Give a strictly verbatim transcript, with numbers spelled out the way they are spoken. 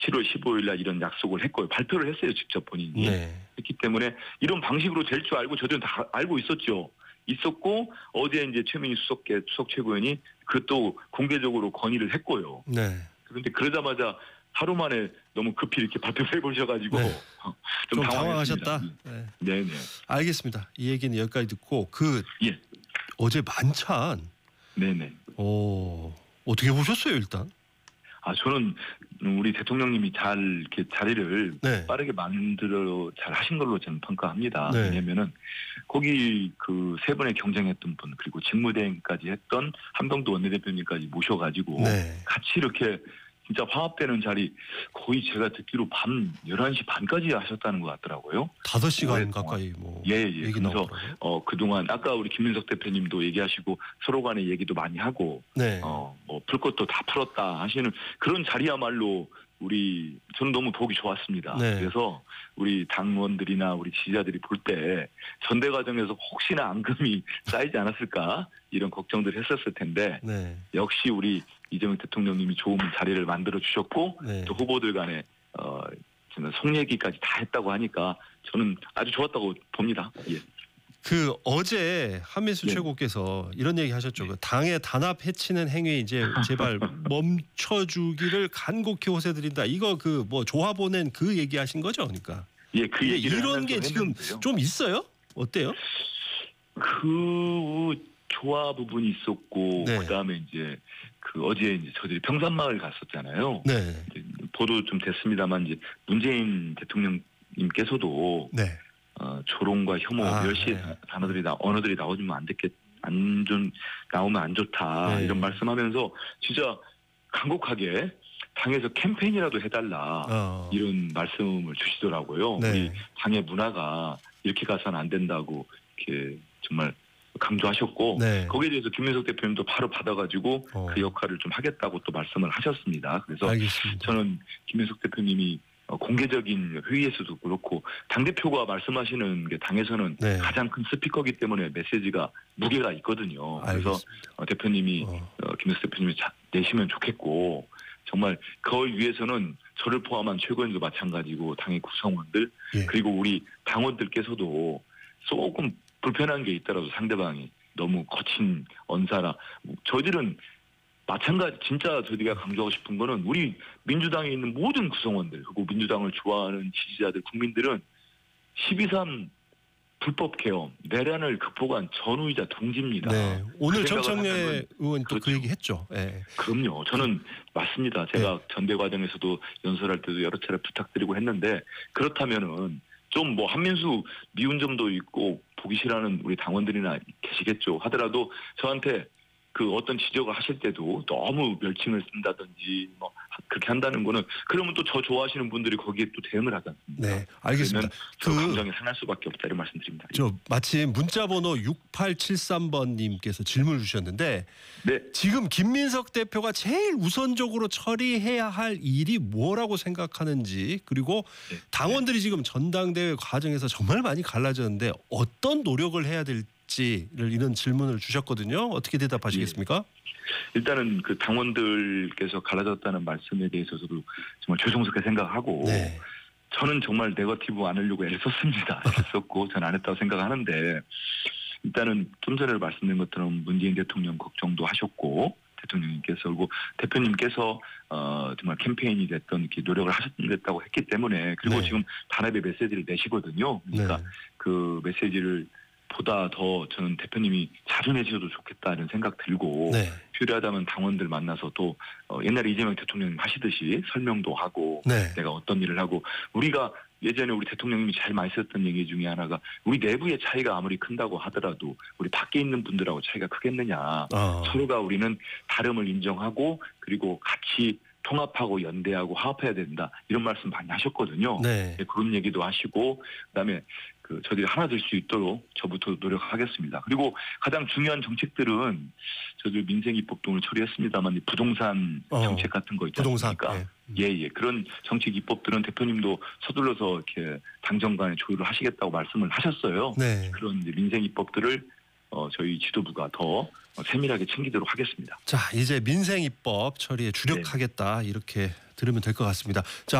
칠월 십오일 날 이런 약속을 했고요. 발표를 했어요. 직접 본인이. 네. 했기 때문에 이런 방식으로 될 줄 알고 저들은 다 알고 있었죠. 있었고 어제 이제 최민희 수석계 수석 최고위원이 그것도 공개적으로 건의를 했고요. 네. 그런데 그러자마자 하루 만에 너무 급히 이렇게 발표를 해보셔가지고 네. 좀, 좀 당황했습니다. 당황하셨다. 네. 네네. 알겠습니다. 이 얘기는 여기까지 듣고 그 예. 어제 만찬. 네네. 오, 어떻게 보셨어요 일단? 아 저는 우리 대통령님이 잘 이렇게 자리를 네. 빠르게 만들어 잘 하신 걸로 저는 평가합니다. 네. 왜냐면은 거기 그 세 분의 경쟁했던 분 그리고 직무대행까지 했던 한병도 원내대표님까지 모셔가지고 네. 같이 이렇게 진짜 화합되는 자리 거의 제가 듣기로 밤 열한 시 반까지 하셨다는 것 같더라고요. 다섯 시간 가까이 뭐 예, 예. 얘기 그래서 나오더라고요. 어 그동안 아까 우리 김민석 대표님도 얘기하시고 서로 간에 얘기도 많이 하고 네. 어 뭐 풀 것도 다 풀었다 하시는 그런 자리야말로 우리 저는 너무 보기 좋았습니다. 네. 그래서 우리 당원들이나 우리 지지자들이 볼 때 전대 과정에서 혹시나 앙금이 쌓이지 않았을까 이런 걱정들을 했었을 텐데 네. 역시 우리 이재명 대통령님이 좋은 자리를 만들어 주셨고 네. 또 후보들 간에 어 저는 속 얘기까지 다 했다고 하니까 저는 아주 좋았다고 봅니다. 예. 그 어제 한민수 네. 최고께서 이런 얘기 하셨죠. 그 당의 단합 해치는 행위 이제 제발 멈춰주기를 간곡히 호소드린다. 이거 그 뭐 조합 보낸 그 얘기하신 거죠, 그러니까. 예, 그 예, 얘기를 이런 게 지금 했는데요. 좀 있어요? 어때요? 그 조화 부분이 있었고 네. 그다음에 이제 그 어제 이제 저희들이 평산마을 갔었잖아요. 네. 이제 보도 좀 됐습니다만 이제 문재인 대통령님께서도 네. 어, 조롱과 혐오, 아, 멸시 네. 단어들이 나 언어들이 나오면 안 됐겠 안 좋, 나오면 안 좋다 네. 이런 말씀하면서 진짜 간곡하게 당에서 캠페인이라도 해달라 어. 이런 말씀을 주시더라고요. 네. 우리 당의 문화가 이렇게 가서는 안 된다고 이렇게 정말 강조하셨고 네. 거기에 대해서 김민석 대표님도 바로 받아가지고 어. 그 역할을 좀 하겠다고 또 말씀을 하셨습니다. 그래서 알겠습니다. 저는 김민석 대표님이 공개적인 회의에서도 그렇고 당대표가 말씀하시는 게 당에서는 네. 가장 큰 스피커이기 때문에 메시지가 무게가 있거든요. 그래서 알겠습니다. 어, 대표님이 어. 어, 김민석 대표님이 자, 내시면 좋겠고 정말 그걸 위해서는 저를 포함한 최고위원도 마찬가지고 당의 구성원들 예. 그리고 우리 당원들께서도 조금 불편한 게 있더라도 상대방이 너무 거친 언사라 저희들은 마찬가지 진짜 저희가 강조하고 싶은 거는 우리 민주당에 있는 모든 구성원들 그리고 민주당을 좋아하는 지지자들 국민들은 십이삼 불법 개헌 내란을 극복한 전우이자 동지입니다. 네. 오늘 그 생각을 정청래 하면은 의원 또 그 그렇죠. 얘기 했죠. 네. 그럼요. 저는 맞습니다. 제가 전대 과정에서도 연설할 때도 여러 차례 부탁드리고 했는데 그렇다면은 좀 뭐 한민수 미운 점도 있고 보기 싫어하는 우리 당원들이나 계시겠죠. 하더라도 저한테 그 어떤 지적을 하실 때도 너무 멸칭을 쓴다든지 뭐 그렇게 한다는 거는 그러면 또 저 좋아하시는 분들이 거기에 또 대응을 하지 않습니까? 네, 알겠습니다. 저 그- 감정이 상할 수밖에 없다 이런 말씀드립니다. 저 마침 문자번호 육팔칠삼 번님께서 질문을 주셨는데 네. 지금 김민석 대표가 제일 우선적으로 처리해야 할 일이 뭐라고 생각하는지 그리고 네. 당원들이 지금 전당대회 과정에서 정말 많이 갈라졌는데 어떤 노력을 해야 될지를 이런 질문을 주셨거든요. 어떻게 대답하시겠습니까? 일단은 그 당원들께서 갈라졌다는 말씀에 대해서도 정말 죄송스럽게 생각하고 네. 저는 정말 네거티브 안 하려고 애를 썼습니다. 애를 썼고 저는 안 했다고 생각하는데 일단은 좀 전에 말씀드린 것처럼 문재인 대통령 걱정도 하셨고 대통령님께서 그리고 대표님께서 어 정말 캠페인이 됐던 이렇게 노력을 하셨다고 했기 때문에 그리고 네. 지금 단합의 메시지를 내시거든요. 그러니까 네. 그 메시지를 보다 더 저는 대표님이 자주 내셔도 좋겠다는 생각 들고 네. 필요하다면 당원들 만나서 또 어, 옛날에 이재명 대통령님 하시듯이 설명도 하고 네. 내가 어떤 일을 하고 우리가 예전에 우리 대통령님이 제일 많이 썼던 얘기 중에 하나가 우리 내부의 차이가 아무리 큰다고 하더라도 우리 밖에 있는 분들하고 차이가 크겠느냐. 어. 서로가 우리는 다름을 인정하고 그리고 같이 통합하고 연대하고 화합해야 된다. 이런 말씀 많이 하셨거든요. 네. 네, 그런 얘기도 하시고 그다음에 그 저희들이 하나 될 수 있도록 저부터 노력하겠습니다. 그리고 가장 중요한 정책들은 저희들 민생입법 등을 처리했습니다만 부동산 어. 정책 같은 거 있지 부동산. 않습니까? 네. 예예 그런 정책 입법들은 대표님도 서둘러서 이렇게 당정 간에 조율을 하시겠다고 말씀을 하셨어요. 네. 그런 이제 민생 입법들을 어, 저희 지도부가 더 세밀하게 챙기도록 하겠습니다. 자, 이제 민생 입법 처리에 주력하겠다 이렇게 들으면 될 것 같습니다. 자.